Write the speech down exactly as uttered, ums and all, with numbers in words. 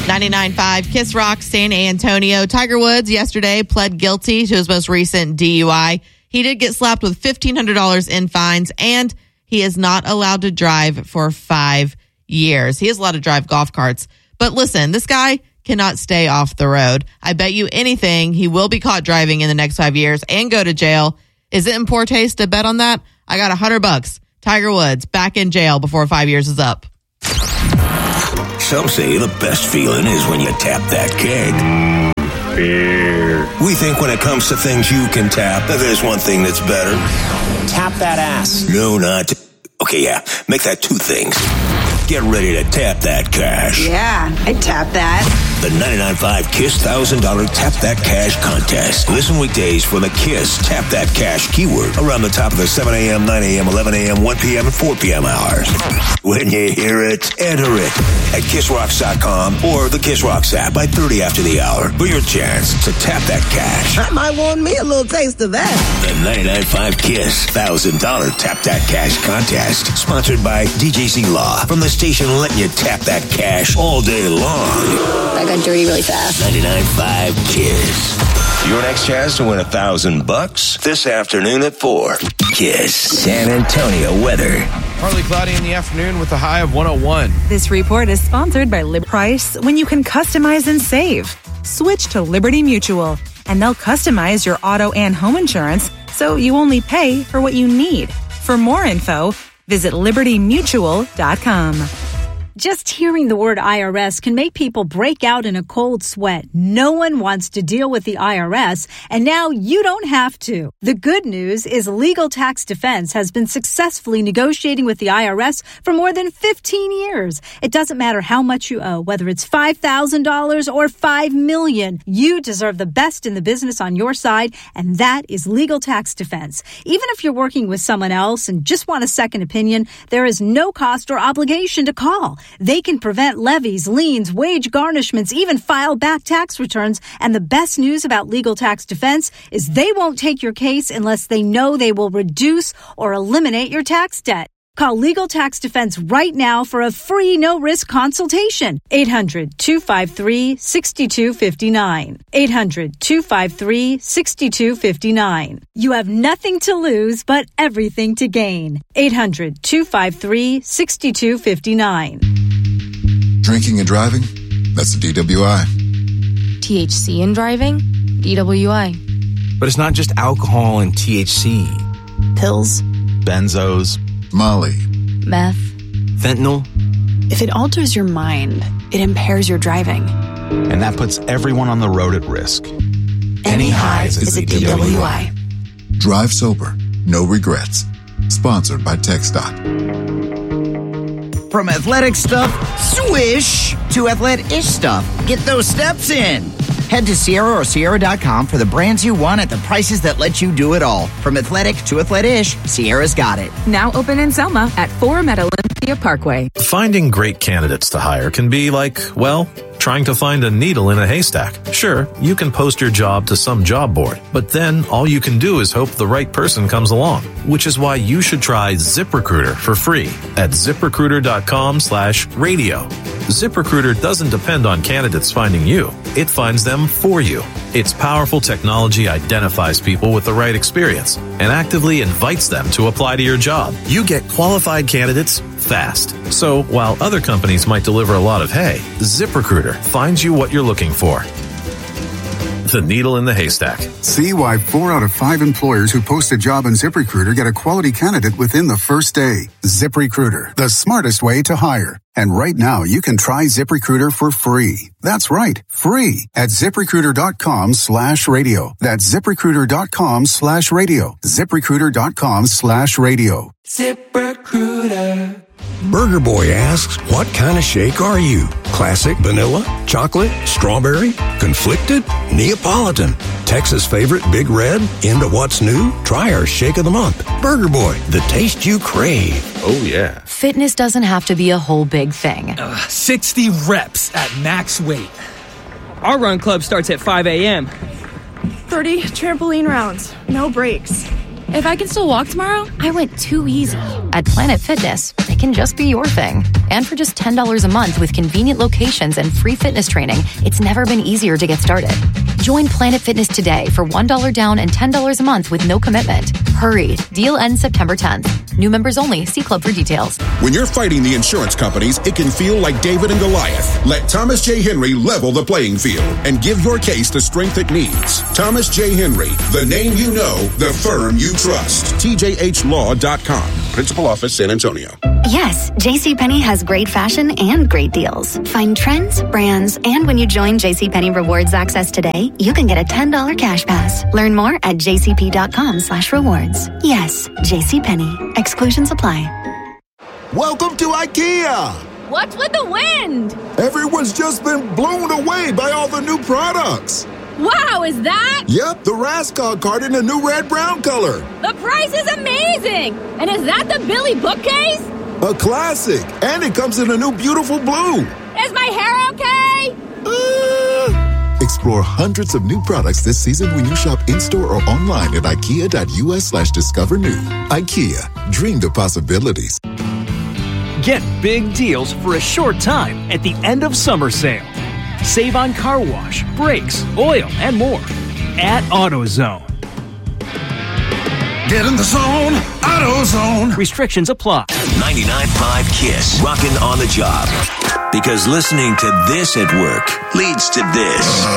ninety-nine point five Kiss Rock, San Antonio. Tiger Woods yesterday pled guilty to his most recent D U I. He did get slapped with fifteen hundred dollars in fines, and he is not allowed to drive for five years. He is allowed to drive golf carts. But listen, this guy cannot stay off the road. I bet you anything he will be caught driving in the next five years and go to jail. Is it in poor taste to bet on that? I got a hundred bucks. Tiger Woods back in jail before five years is up. Some say the best feeling is when you tap that keg. Beer. We think when it comes to things you can tap, that there's one thing that's better. Tap that ass. No, not. Okay, yeah. Make that two things. Get ready to tap that cash. Yeah, I tap that. The ninety-nine point five Kiss one thousand dollars Tap That Cash contest. Listen weekdays for the Kiss Tap That Cash keyword around the top of the seven a.m., nine a.m., eleven a.m., one p.m., and four p.m. hours. When you hear it, enter it at kiss rocks dot com or the Kiss Rocks app by thirty after the hour for your chance to tap that cash. I might want me a little taste of that. The ninety-nine point five Kiss one thousand dollars Tap That Cash contest. Sponsored by D J Z Law from the station letting you tap that cash all day long. I got dirty really fast. ninety-nine point five Kiss. Your next chance to win a thousand bucks this afternoon at four. Kiss San Antonio weather. Partly cloudy in the afternoon with a high of one oh one. This report is sponsored by Liberty Price. When you can customize and save, switch to Liberty Mutual, and they'll customize your auto and home insurance so you only pay for what you need. For more info, visit liberty mutual dot com. Just hearing the word I R S can make people break out in a cold sweat. No one wants to deal with the I R S, and now you don't have to. The good news is Legal Tax Defense has been successfully negotiating with the I R S for more than fifteen years. It doesn't matter how much you owe, whether it's five thousand dollars or five million dollars. You deserve the best in the business on your side, and that is Legal Tax Defense. Even if you're working with someone else and just want a second opinion, there is no cost or obligation to call. They can prevent levies, liens, wage garnishments, even file back tax returns. And the best news about Legal Tax Defense is they won't take your case unless they know they will reduce or eliminate your tax debt. Call Legal Tax Defense right now for a free no-risk consultation. eight hundred, two five three, six two five nine. eight hundred, two five three, six two five nine. You have nothing to lose but everything to gain. eight hundred, two five three, six two five nine. Drinking and driving? That's a D W I. T H C in driving? D W I. But it's not just alcohol and T H C. Pills. Benzos. Molly. Meth. Fentanyl. If it alters your mind, it impairs your driving. And that puts everyone on the road at risk. Any highs is a D W I. Drive sober. No regrets. Sponsored by TxDOT. From athletic stuff, swish, to athletic-ish stuff. Get those steps in. Head to Sierra or Sierra dot com for the brands you want at the prices that let you do it all. From athletic to athletic-ish, Sierra's got it. Now open in Selma at four at Olympia Parkway. Finding great candidates to hire can be like, well, trying to find a needle in a haystack. Sure, you can post your job to some job board, but then all you can do is hope the right person comes along, which is why you should try ZipRecruiter for free at ZipRecruiter.com slash radio. ZipRecruiter doesn't depend on candidates finding you. It finds them for you. Its powerful technology identifies people with the right experience and actively invites them to apply to your job. You get qualified candidates fast. So while other companies might deliver a lot of hay, ZipRecruiter finds you what you're looking for. The needle in the haystack. See why four out of five employers who post a job on ZipRecruiter get a quality candidate within the first day. ZipRecruiter, the smartest way to hire. And right now, you can try ZipRecruiter for free. That's right, free at ZipRecruiter.com slash radio. That's ZipRecruiter.com slash radio. ZipRecruiter.com slash radio. ZipRecruiter. Burger Boy asks, what kind of shake are you? Classic vanilla, chocolate, strawberry, conflicted, Neapolitan, Texas favorite Big Red, into what's new? Try our shake of the month. Burger Boy, the taste you crave. Oh yeah. Fitness doesn't have to be a whole big thing. Uh, sixty reps at max weight. Our run club starts at five a.m. thirty trampoline rounds, no breaks. if I can still walk tomorrow, I went too easy. At Planet Fitness, it can just be your thing. And for just ten dollars a month with convenient locations and free fitness training, it's never been easier to get started. Join Planet Fitness today for one dollar down and ten dollars a month with no commitment. Hurry. Deal ends September tenth. New members only. See club for details. When you're fighting the insurance companies, it can feel like David and Goliath. Let Thomas J. Henry level the playing field and give your case the strength it needs. Thomas J. Henry, the name you know, the firm you trust. T J H law dot com. Principal Office, San Antonio. Yes, JCPenney has great fashion and great deals. Find trends, brands, and when you join JCPenney Rewards Access today, you can get a ten dollars cash pass. Learn more at jcp.com slash rewards. Yes, JCPenney. Exclusions apply. Welcome to IKEA. What's with the wind? Everyone's just been blown away by all the new products. Wow, is that? Yep, the Raskog card in a new red-brown color. The price is amazing. And is that the Billy bookcase? A classic. And it comes in a new beautiful blue. Is my hair okay? Uh... Explore hundreds of new products this season when you shop in-store or online at ikea.us slash discover new. IKEA, dream the possibilities. Get big deals for a short time at the end of summer sale. Save on car wash, brakes, oil, and more at AutoZone. Get in the zone, AutoZone. Restrictions apply. ninety-nine point five KISS, rocking on the job. Because listening to this at work leads to this.